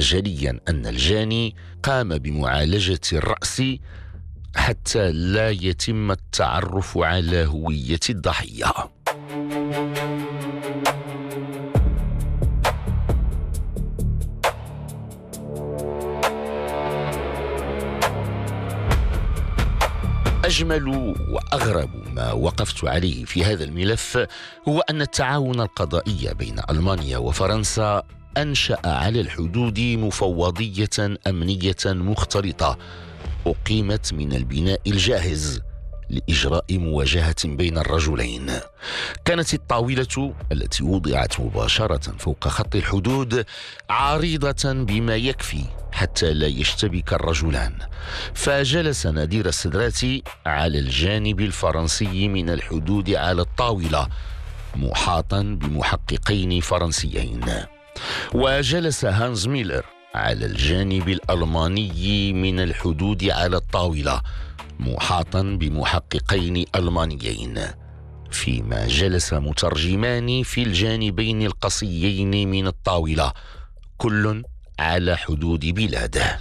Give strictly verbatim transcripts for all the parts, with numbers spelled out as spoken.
جليا أن الجاني قام بمعالجة الرأس حتى لا يتم التعرف على هوية الضحية. أجمل وأغرب ما وقفت عليه في هذا الملف هو أن التعاون القضائي بين ألمانيا وفرنسا أنشأ على الحدود مفوضية أمنية مختلطة أقيمت من البناء الجاهز لإجراء مواجهة بين الرجلين. كانت الطاولة التي وضعت مباشرة فوق خط الحدود عريضة بما يكفي حتى لا يشتبك الرجلان، فجلس نادير السدراتي على الجانب الفرنسي من الحدود على الطاولة محاطا بمحققين فرنسيين، وجلس هانز ميلر على الجانب الألماني من الحدود على الطاولة محاطا بمحققين ألمانيين، فيما جلس مترجمان في الجانبين القصيين من الطاولة كل على حدود بلاده.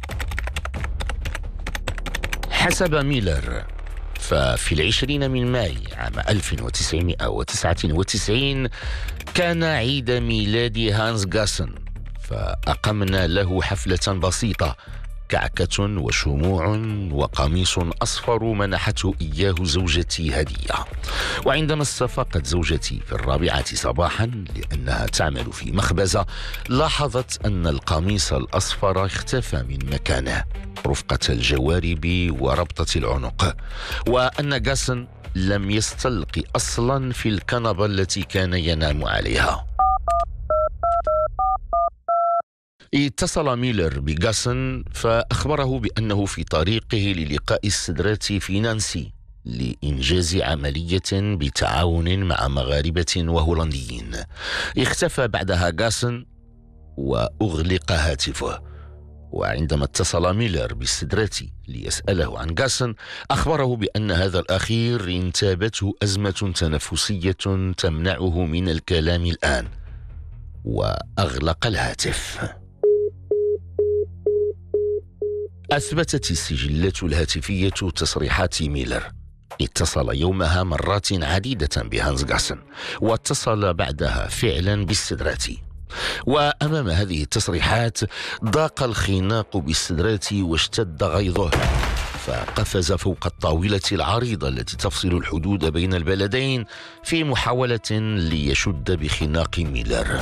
حسب ميلر ففي العشرين من ماي عام ألف وتسعمائة وتسعة وتسعين كان عيد ميلاد هانز غاسن، فأقمنا له حفلة بسيطة، كعكة وشموع وقميص أصفر منحته إياه زوجتي هدية. وعندما استفاقت زوجتي في الرابعة صباحا لأنها تعمل في مخبزة، لاحظت أن القميص الأصفر اختفى من مكانه رفقة الجوارب وربطة العنق، وأن غاسن لم يستلق أصلا في الكنبة التي كان ينام عليها. اتصل ميلر بغاسن فأخبره بأنه في طريقه للقاء السدراتي في نانسي لإنجاز عملية بتعاون مع مغاربة وهولنديين. اختفى بعدها غاسن وأغلق هاتفه، وعندما اتصل ميلر بالسدراتي ليسأله عن غاسن أخبره بأن هذا الأخير انتابته أزمة تنفسية تمنعه من الكلام الآن، وأغلق الهاتف. أثبتت السجلات الهاتفية تصريحات ميلر. اتصل يومها مرات عديدة بهانز غاسن، واتصل بعدها فعلا بالسدراتي. وأمام هذه التصريحات ضاق الخناق بالسدراتي واشتد غيظه، فقفز فوق الطاولة العريضة التي تفصل الحدود بين البلدين في محاولة ليشد بخناق ميلر.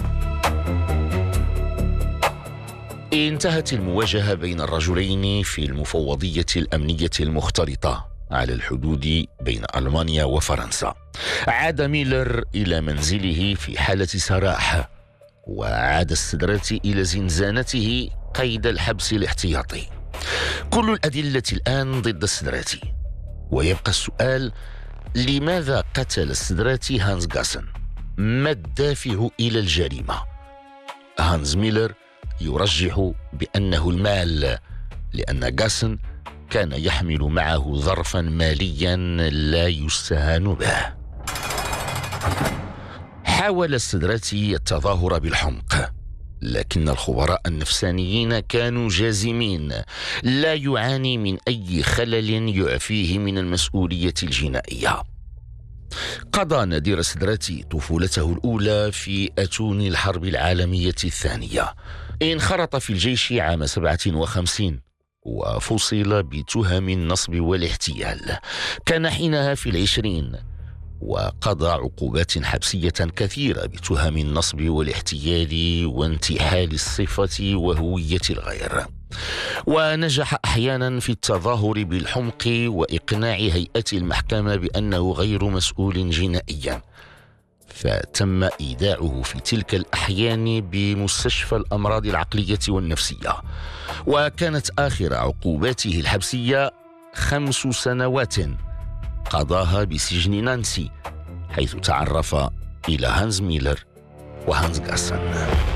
انتهت المواجهة بين الرجلين في المفوضية الأمنية المختلطة على الحدود بين ألمانيا وفرنسا. عاد ميلر إلى منزله في حالة سراح، وعاد السدراتي إلى زنزانته قيد الحبس الاحتياطي. كل الأدلة الآن ضد السدراتي، ويبقى السؤال: لماذا قتل السدراتي هانز غاسن؟ ما الدافع إلى الجريمة؟ هانز ميلر يرجح بأنه المال، لأن غاسن كان يحمل معه ظرفا ماليا لا يستهان به. حاول السدراتي التظاهر بالحمق، لكن الخبراء النفسانيين كانوا جازمين، لا يعاني من أي خلل يعفيه من المسؤولية الجنائية. قضى نادير السدراتي طفولته الأولى في أتون الحرب العالمية الثانية. انخرط في الجيش عام سبعة وخمسين وفصل بتهم النصب والاحتيال. كان حينها في العشرين، وقضى عقوبات حبسية كثيرة بتهم النصب والاحتيال وانتحال الصفة وهوية الغير، ونجح أحيانا في التظاهر بالحمق وإقناع هيئة المحكمة بأنه غير مسؤول جنائيا، فتم إيداعه في تلك الأحيان بمستشفى الأمراض العقلية والنفسية. وكانت آخر عقوباته الحبسية خمس سنوات قضاها بسجن نانسي، حيث تعرف إلى هانز ميلر وهانز غاسن.